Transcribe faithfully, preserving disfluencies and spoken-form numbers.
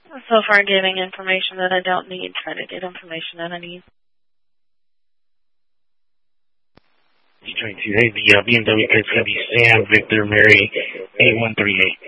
So far giving information that I don't need, try to get information that I need. Hey, the uh, B M W code is going to be Sam, Victor, Mary, eight one three eight.